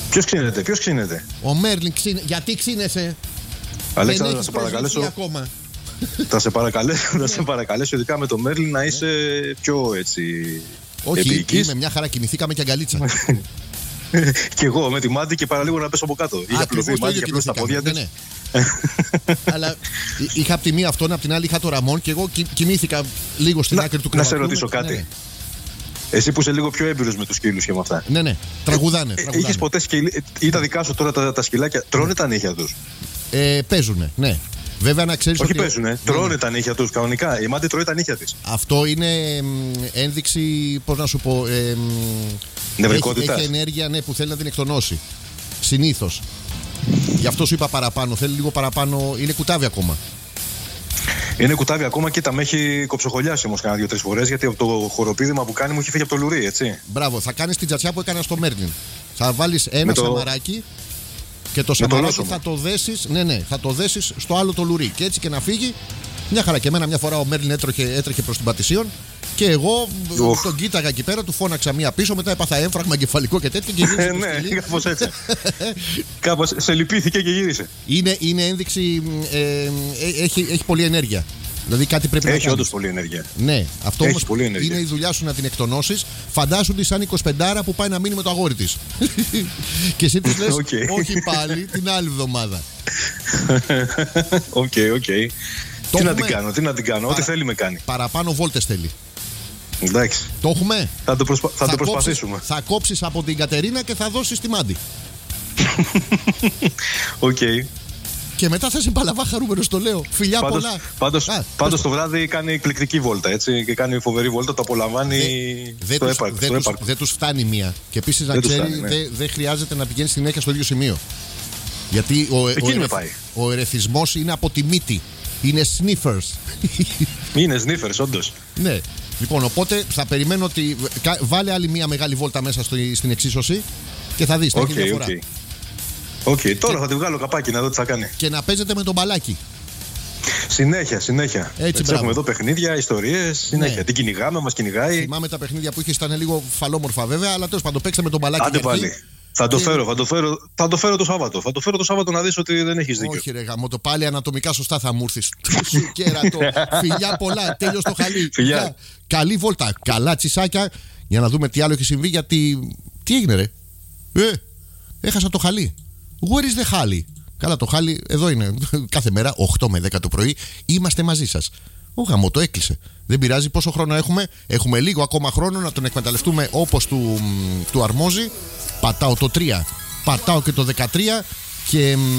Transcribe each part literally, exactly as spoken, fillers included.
Ποιος ξύνεται, ποιος ξύνεται? Ο Μέρλιν ξύνε. Γιατί ξύνεσαι? Αλέξανδρο, να σε παρακαλέσω. Ακόμα. Θα σε παρακαλέσω, θα σε παρακαλέσω, ειδικά με το Μέρλιν, να είσαι πιο έτσι. Όχι, επίοικης. είμαι μια χαρά, κοιμηθήκαμε και αγκαλίτσα. Κι εγώ με τη Μάντι και παραλίγο να πέσω από κάτω. Είχα πλωθεί η Μάντι και απλώς στα πόδια της. Ναι, ναι. Αλλά είχα από τη μία αυτόν, από την άλλη είχα το Ραμόν και εγώ κοιμήθηκα λίγο στην να, άκρη του κρεβατιού. κρεβατιού. Να σε ρωτήσω κάτι. Ναι, ναι. Εσύ που είσαι λίγο πιο έμπειρος με τους σκύλους και με αυτά. Ναι, ναι. Τραγουδάνε. τραγουδάνε. Είχες ποτέ σκυλί, ή τα δικά σου τώρα τα, τα σκυλάκια, τρώνε τα νύχια τους? Ε, παίζουνε, ναι. Βέβαια να ξέρεις Όχι ότι... παίζουνε, ναι, τρώνε ναι. τα νύχια τους κανονικά. Η Μάντι τρώει τα νύχια της. Αυτό είναι ένδειξη, πώς να σου πω... Ε, νευρικότητας. Έχει, έχει ενέργεια, ναι, που θέλει να την εκτονώσει. Συνήθως. Γι' αυτό σου είπα παραπάνω. Θέλει λίγο παραπάνω. Είναι κουτάβι ακόμα. Είναι κουτάβι ακόμα και τα με έχει κοψοχολιάσει όμως κάνα δύο-τρεις φορές, γιατί από το χοροπίδημα που κάνει μου έχει φύγει από το λουρί, έτσι. Μπράβο, θα κάνεις την τζατσιά που έκανα στο Μέρλιν. Θα βάλεις ένα το... σαμαράκι και το σαμαράκι το θα το δέσεις. Ναι, ναι, θα το δέσεις στο άλλο το λουρί. Και έτσι και να φύγει. Μια χαρά. Και εμένα μια φορά ο Μέρλιν έτρεχε, έτρεχε προς την Πατησίων και εγώ Ουφ. τον κοίταγα εκεί πέρα, του φώναξα μία πίσω, μετά έπαθα έμφραγμα εγκεφαλικό και τέτοια. Και γύρισε. Ναι, κάπως έτσι. Κάπως σε λυπήθηκε και γύρισε. Είναι, είναι ένδειξη. Ε, ε, έχει, έχει πολλή ενέργεια. Δηλαδή κάτι πρέπει έχει να κάνει. Έχει όντως πολλή ενέργεια. Ναι, αυτό έχει όμως πολλή ενέργεια. Είναι η δουλειά σου να την εκτονώσεις. Φαντάσου τη σαν εικοσιπεντάρα που πάει να μείνει με το αγόρι της. Και εσύ της λες okay. όχι πάλι την άλλη εβδομάδα. Οκ, οκ. Τι να την κάνω, τι να την κάνω, Παρα... ό,τι θέλει με κάνει. Παραπάνω βόλτες θέλει. Εντάξει. Το έχουμε. Θα το, προσπα... θα θα το προσπαθήσουμε. Κόψεις, θα κόψεις από την Κατερίνα και θα δώσεις τη Μάντι. Οκ. Okay. Και μετά θα είσαι παλαβά χαρούμενος, το λέω. Φιλιά πάντως, πολλά. Πάντως, Α, πάντως το βράδυ κάνει εκπληκτική βόλτα, έτσι. Και κάνει φοβερή βόλτα, το απολαμβάνει δε, στο δε έπαρκο. Δεν τους, δε τους φτάνει μία. Και επίσης να ξέρει, δεν ναι. δε χρειάζεται να πηγαίνει συνέχεια στο ίδιο σημείο. Γιατί ο, ο, ο, ο ερεθισμός είναι από τη μύτη. Είναι sniffers. Είναι sniffers, όντως. Ναι. Λοιπόν, οπότε θα περιμένω ότι. Βάλε άλλη μία μεγάλη βόλτα μέσα στο, στην εξίσωση και θα δεις. Οκ, οκ. Οκ, τώρα και... θα τη βγάλω καπάκι να δω τι θα κάνει. Και να παίζετε με τον μπαλάκι. Συνέχεια, συνέχεια. Έτσι, Έτσι έχουμε εδώ παιχνίδια, ιστορίες. Συνέχεια. Ναι. Την κυνηγάμε, μας κυνηγάει. Θυμάμαι τα παιχνίδια που είχε, ήταν λίγο φαλόμορφα βέβαια, αλλά τέλος πάντων παίξτε με τον μπαλάκι. Άντε πάλι. Θα το, και... φέρω, θα, το φέρω, θα το φέρω το Σάββατο. Θα το φέρω το Σάββατο να δεις ότι δεν έχεις δίκιο. Όχι, ρε γαμό, το πάλι ανατομικά σωστά θα μου έρθεις. Σου κέρατο. Φιλιά πολλά, τέλειος το χαλί. Φιλιά. Καλή βόλτα, καλά τσισάκια. Για να δούμε τι άλλο έχει συμβεί. Γιατί. Τι έγινε, ρε. Ε, έχασα το χαλί. Where is the χάλι? Καλά, το χάλι εδώ είναι. Κάθε μέρα, οκτώ με δέκα το πρωί, είμαστε μαζί σας. Ο γαμό το έκλεισε. Δεν πειράζει πόσο χρόνο έχουμε. Έχουμε λίγο ακόμα χρόνο να τον εκμεταλλευτούμε όπως του, του αρμόζει. Πατάω το τρία, πατάω και το δεκατρία και. Μ,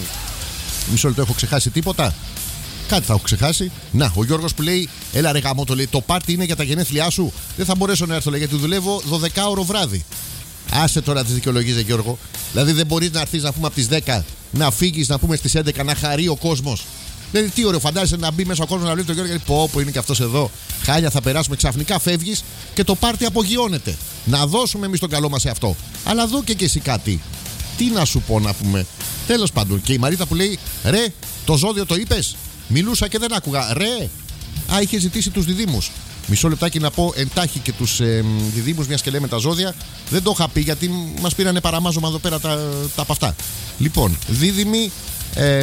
μισό λεπτό, έχω ξεχάσει τίποτα. Κάτι θα έχω ξεχάσει. Να, ο Γιώργος που λέει: έλα ρε γαμό, το λέει. Το πάρτι είναι για τα γενέθλιά σου. Δεν θα μπορέσω να έρθω, λέει, γιατί δουλεύω δωδεκάωρο βράδυ. Άσε τώρα τις δικαιολογίες, Γιώργο. Δηλαδή δεν μπορείς να έρθεις να πούμε από τις δέκα, να φύγεις να πούμε στις έντεκα, να χαρεί ο κόσμος. Δηλαδή τι ωραίο, φαντάζεσαι να μπει μέσα ο κόσμος να βλέπει τον Γιώργο και πω πω είναι και αυτός εδώ. Χάλια θα περάσουμε, ξαφνικά φεύγεις και το πάρτι απογειώνεται. Να δώσουμε εμείς τον καλό μας σε αυτό. Αλλά δω και, και εσύ κάτι. Τι να σου πω να πούμε. Τέλος πάντων. Και η Μαρίτα που λέει: ρε, το ζώδιο το είπες? Μιλούσα και δεν άκουγα. Ρε, α, είχε ζητήσει τους διδήμους. Μισό λεπτάκι να πω εντάχει και τους ε, διδήμους, μιας και λέμε τα ζώδια. Δεν το είχα πει γιατί μας πήρανε παραμάζωμα εδώ πέρα τα, τα από αυτά. Λοιπόν, δίδυμοι, ε,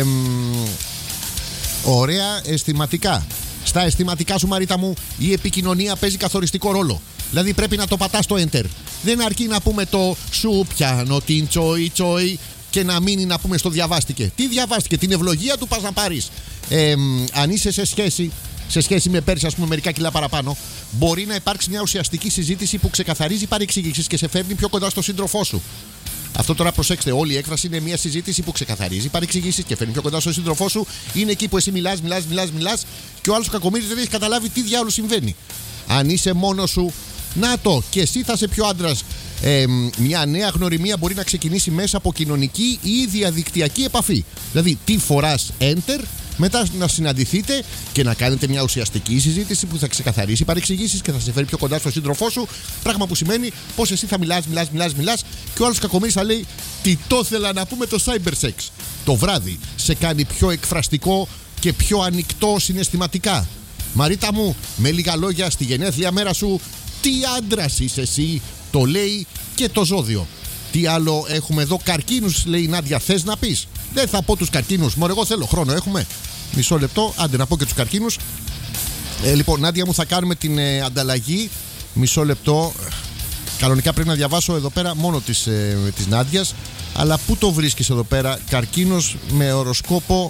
ωραία αισθηματικά. Στα αισθηματικά σου, Μαρίτα μου, η επικοινωνία παίζει καθοριστικό ρόλο. Δηλαδή πρέπει να το πατάς στο enter. Δεν αρκεί να πούμε το σου πιάνω την τσόι τσόι και να μείνει να πούμε στο διαβάστηκε. Τι διαβάστηκε? Την ευλογία του πας να πάρεις. Ε, αν είσαι σε σχέση, σε σχέση με πέρσι, ας πούμε, μερικά κιλά παραπάνω, μπορεί να υπάρξει μια ουσιαστική συζήτηση που ξεκαθαρίζει παρεξήγησεις και σε φέρνει πιο κοντά στο σύντροφό σου. Αυτό τώρα προσέξτε, όλη η έκφραση είναι μια συζήτηση που ξεκαθαρίζει παρεξηγήσεις και φέρνει πιο κοντά στο σύντροφό σου. Είναι εκεί που εσύ μιλάς, μιλάς, μιλάς, μιλάς και ο άλλος κακομοίρης δεν έχει καταλάβει τι διάολο συμβαίνει. Αν είσαι μόνος σου, να το, και εσύ θα είσαι πιο άντρας. Ε, μια νέα γνωριμία μπορεί να ξεκινήσει μέσα από κοινωνική ή διαδικτυακή επαφή. Δηλαδή, τι φοράς enter, μετά να συναντηθείτε και να κάνετε μια ουσιαστική συζήτηση που θα ξεκαθαρίσει παρεξηγήσεις και θα σε φέρει πιο κοντά στον σύντροφό σου. Πράγμα που σημαίνει πως εσύ θα μιλάς, μιλάς, μιλάς, μιλάς και ο άλλος κακομοίρης θα λέει: τι το ήθελα να πούμε το cyber sex. Το βράδυ σε κάνει πιο εκφραστικό και πιο ανοιχτό συναισθηματικά. Μαρίτα μου, με λίγα λόγια, στη γενέθλια μέρα σου, τι άντρας είσαι εσύ, το λέει και το ζώδιο. Τι άλλο έχουμε εδώ? Καρκίνους, λέει η Νάντια. Θες να πεις? Δεν θα πω τους καρκίνους. Μωρέ, εγώ θέλω χρόνο. Έχουμε μισό λεπτό. Άντε να πω και τους καρκίνους. Ε, λοιπόν, Νάντια μου, θα κάνουμε την ε, ανταλλαγή. Μισό λεπτό. Κανονικά πρέπει να διαβάσω εδώ πέρα μόνο της, ε, της Νάντιας. Αλλά πού το βρίσκεις εδώ πέρα? Καρκίνος με οροσκόπο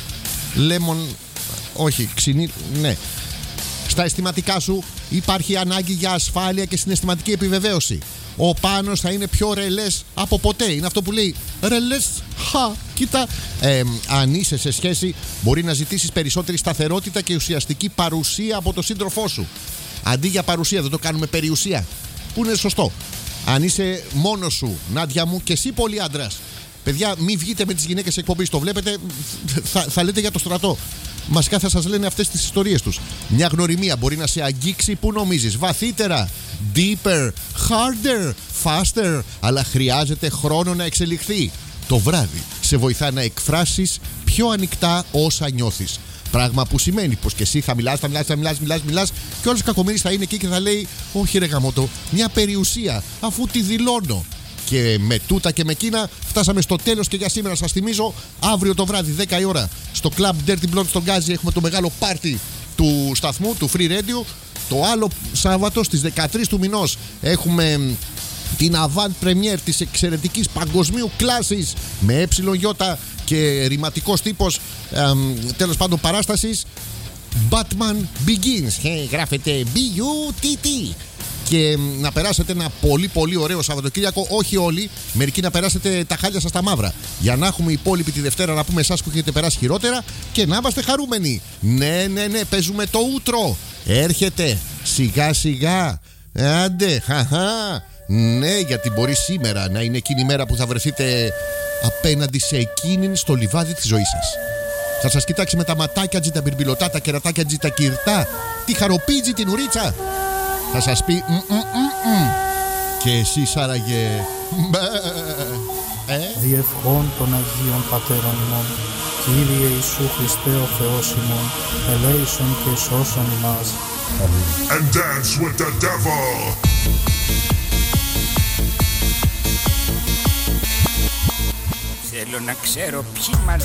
Lemon. Όχι, ξυνή. Ναι. Στα αισθηματικά σου υπάρχει ανάγκη για ασφάλεια και συναισθηματική επιβεβαίωση. Ο Πάνος θα είναι πιο ρελές από ποτέ. Είναι αυτό που λέει ρελές. Χα, κοίτα. Ε, αν είσαι σε σχέση, μπορεί να ζητήσεις περισσότερη σταθερότητα και ουσιαστική παρουσία από τον σύντροφό σου. Αντί για παρουσία, δεν το κάνουμε περιουσία. Που είναι σωστό. Αν είσαι μόνος σου, Νάντια μου, και εσύ πολύ άντρας. Παιδιά, μην βγείτε με τις γυναίκες εκπομπής. Το βλέπετε, θα, θα λέτε για το στρατό. Μασικά θα σας λένε αυτές τις ιστορίες τους. Μια γνωριμία μπορεί να σε αγγίξει, που νομίζεις, βαθύτερα, deeper, harder, faster, αλλά χρειάζεται χρόνο να εξελιχθεί. Το βράδυ σε βοηθά να εκφράσεις πιο ανοιχτά όσα νιώθεις. Πράγμα που σημαίνει πως και εσύ θα μιλάς, θα μιλάς, θα μιλάς, μιλάς, μιλάς και όλος κακομοίρης θα είναι εκεί και θα λέει όχι ρε γαμώτο, μια περιουσία, αφού τη δηλώνω. Και με τούτα και με εκείνα φτάσαμε στο τέλος και για σήμερα. Σας θυμίζω, αύριο το βράδυ δέκα η ώρα στο Club Dirty Blonde στον Γκάζι έχουμε το μεγάλο πάρτι του σταθμού, του Free Radio. Το άλλο Σάββατο στις δεκατρείς του μηνός έχουμε την avant premiere της εξαιρετικής παγκοσμίου κλάσης με ε γιώτα και ρηματικός τύπος, εμ, τέλος πάντων παράστασης Batman Begins. Hey, γράφεται μπι γιου τι τι. Και να περάσετε ένα πολύ πολύ ωραίο Σαββατοκύριακο. Όχι όλοι, μερικοί να περάσετε τα χάλια σας τα μαύρα. Για να έχουμε οι υπόλοιποι τη Δευτέρα να πούμε εσάς που έχετε περάσει χειρότερα και να είμαστε χαρούμενοι. Ναι, ναι, ναι, παίζουμε το ούτρο. Έρχεται σιγά σιγά. Άντε, χαχά. Ναι, γιατί μπορεί σήμερα να είναι εκείνη η μέρα που θα βρεθείτε απέναντι σε εκείνη στο λιβάδι της ζωής σας. Θα σας κοιτάξει με τα ματάκια τζι, τα μπιρμπιλωτά, τα κερατάκια τζι, τα κυρτά, τη χαροπίτζι, την ουρίτσα. Θα σας πει μ, μ, μ, μ. Και εσείς άραγε ε? Διευχών των Αγίων Πατέρων ημών, Κύριε Ιησού Χριστέ ο Θεός ημών, ελέησον και σώσον ημάς. And dance with the devil. Θέλω να ξέρω ποιοι μας